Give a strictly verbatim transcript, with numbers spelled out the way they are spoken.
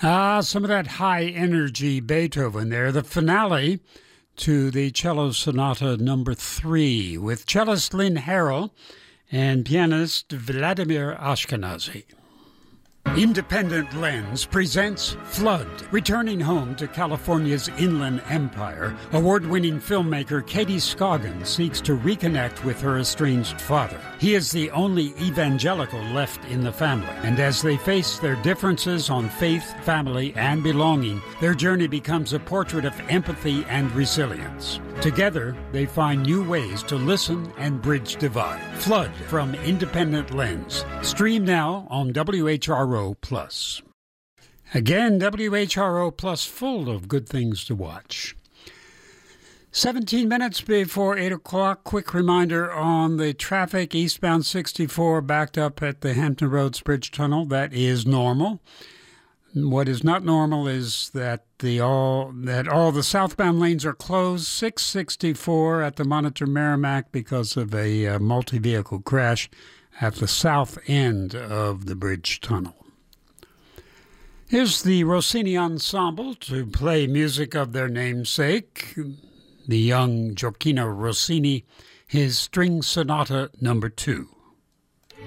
Ah, some of that high energy Beethoven there. The finale to the cello sonata number three with cellist Lynn Harrell and pianist Vladimir Ashkenazy. Independent Lens presents Flood. Returning home to California's Inland Empire, award-winning filmmaker Katie Scoggins seeks to reconnect with her estranged father. He is the only evangelical left in the family, and as they face their differences on faith, family, and belonging, their journey becomes a portrait of empathy and resilience. Together, they find new ways to listen and bridge divide. Flood from Independent Lens. Stream now on W H R O Plus. Again, W H R O Plus full of good things to watch. seventeen minutes before eight o'clock, quick reminder on the traffic. Eastbound sixty-four backed up at the Hampton Roads Bridge Tunnel. That is normal. What is not normal is that the all that all the southbound lanes are closed. six sixty-four at the Monitor Merrimack because of a uh, multi-vehicle crash at the south end of the bridge tunnel. Here's the Rossini Ensemble to play music of their namesake, the young Gioacchino Rossini, his String Sonata number two.